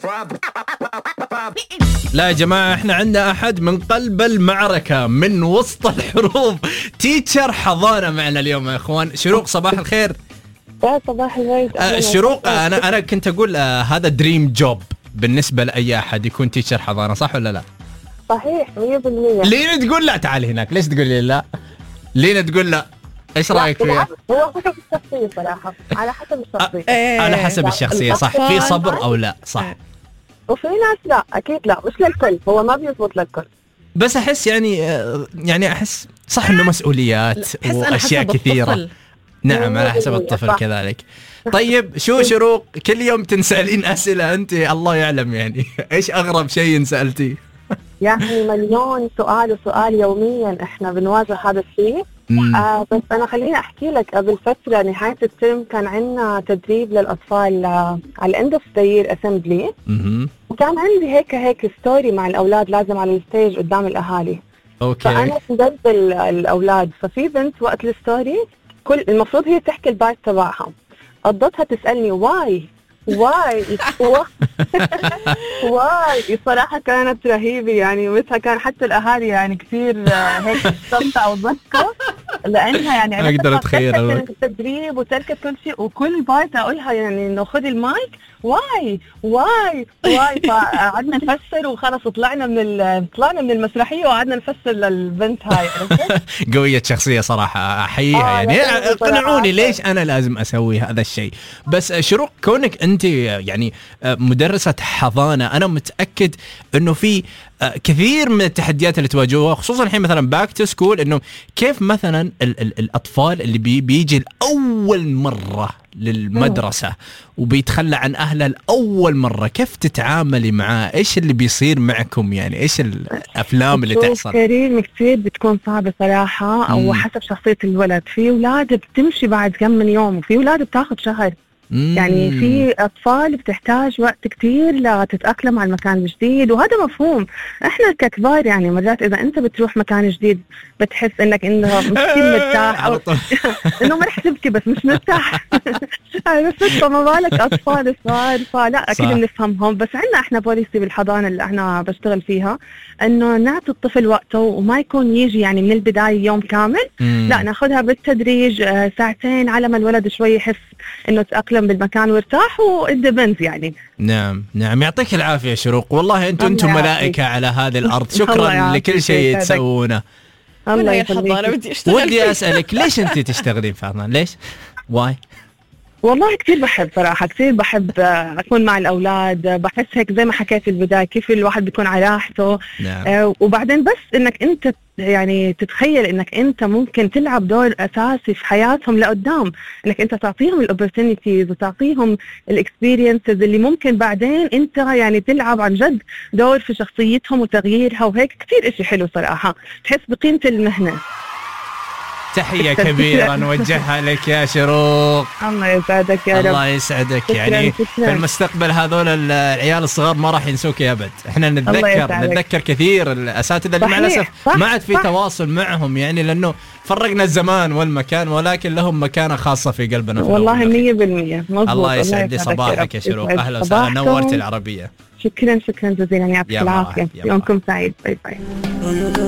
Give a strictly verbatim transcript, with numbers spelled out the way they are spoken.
لا يا جماعة، احنا عندنا أحد من قلب المعركة من وسط الحروب، تيتشر حضانة معنا اليوم يا إخوان. شروق صباح الخير. يا صباح الخير. آه شروق، آه أنا أنا كنت أقول آه هذا دريم جوب بالنسبة لأي أحد يكون تيتشر حضانة، صح ولا لا؟ صحيح مية بالمية. لين تقول لا تعالي هناك؟ ليش تقول لي لا؟ لين تقول لا؟ ايش رايك فيها؟ هو حسب الشخصيه صراحه، على حسب الشخصيه. أه على حسب الشخصيه صح. في صبر او لا صح. وفي ناس لا اكيد لا، مش للكل، هو ما بيزبط للكل. بس احس يعني يعني احس صح انه مسؤوليات واشياء كثيره. نعم على حسب الطفل صح. كذلك. طيب شو شروق، كل يوم تنسالين اسئله انت الله يعلم يعني ايش اغرب شيء سالتيه؟ يعني مليون سؤال وسؤال يوميا احنا بنواجه هذا الشيء. آه بس انا خليني احكي لك، قبل فتره نهايه الترم كان عندنا تدريب للاطفال آه على الاند اوف ذا يير اسمبلي، وكان عندي هيك هيك ستوري مع الاولاد لازم على الستيج قدام الاهالي. اوكي. فانا سجلت الاولاد، ففي بنت وقت الستوري كل المفروض هي تحكي البارت تبعها، قضتها تسالني واي واي واي. الصراحة كانت رهيبة يعني، مثل كان حتى الأهالي يعني كثير هيك استمتعوا وضحكوا، لأنها يعني أقدر أتخيل التدريب وتركت كل شيء، وكل بارت أقولها يعني إنه خذي المايك واي واي واي. فقعدنا نفسر وخلص طلعنا من طلعنا من المسرحية وقعدنا نفسر للبنت هاي. قوية شخصية صراحة، أحييها. يعني اقنعوني ليش أنا لازم أسوي هذا الشيء. بس شروق، كونك أنت يعني مدرسة حضانة، أنا متأكد إنه في كثير من التحديات اللي تواجهوها، خصوصا الحين مثلا باك تو سكول، إنه كيف مثلا ال ال الأطفال اللي بي بيجي الأول مرة للمدرسة وبيتخلى عن أهله الأول مرة، كيف تتعاملي معاه؟ إيش اللي بيصير معكم يعني؟ إيش الأفلام اللي تحصل؟ كريم كثير بتكون صعبة صراحة، أو حسب شخصية الولد. في أولاد بتمشي بعد كم من يوم، وفي أولاد بتاخد شهر. مم. يعني في أطفال بتحتاج وقت كتير لتتأقلم على المكان الجديد، وهذا مفهوم. إحنا ككبار يعني مرات إذا أنت بتروح مكان جديد بتحس إنك إنه مش كتير مرتاح، أو إنه ما رح تبكي بس مش مرتاح. عرفت؟ فما بالك أطفال صغار، فلا أكيد بنفهمهم. بس عنا إحنا بوليسي بالحضانة اللي أنا بشتغل فيها، إنه نعطي الطفل وقته وما يكون يجي يعني من البداية يوم كامل. مم. لا ناخدها بالتدريج، ساعتين على ما الولد شوي يحس إنه تأقلم بالمكان وارتاح، والدبنز يعني. نعم نعم، يعطيك العافية شروق، والله أنتم أنتم ملائكة على هذه الأرض. شكرا لكل شيء تسوونه. الله يخليك. ودي أسألك ليش أنت تشتغلين في حضانة؟ ليش؟ واي؟ والله كتير بحب صراحة، كتير بحب أكون مع الأولاد. بحس هيك زي ما حكيت في البداية كيف الواحد بيكون على راحته. نعم. آه وبعدين بس إنك أنت يعني تتخيل إنك أنت ممكن تلعب دور أساسي في حياتهم لقدام، إنك أنت تعطيهم الأوبورتونيتيز وتعطيهم الإكسبيرينسز اللي ممكن بعدين أنت يعني تلعب عن جد دور في شخصيتهم وتغييرها، وهيك كتير إشي حلو صراحة، تحس بقيمة المهنة. تحية كبيرة نوجهها لك يا شروق. الله يسعدك يا رب. الله يسعدك. يعني في المستقبل هذول العيال الصغار ما راح ينسوك أبد. احنا نتذكر نتذكر كثير الأساتذة اللي مع الأسف ما عاد في تواصل معهم، يعني لأنه فرقنا الزمان والمكان، ولكن لهم مكانة خاصة في قلبنا. في والله مية بالمية مظبوط. الله يسعد لي صباحك يا شروق، أهلا وسهلا، نورت العربية. شكرا شكرا جزيلا، يعطيك العافية، يومكم سعيد. باي باي.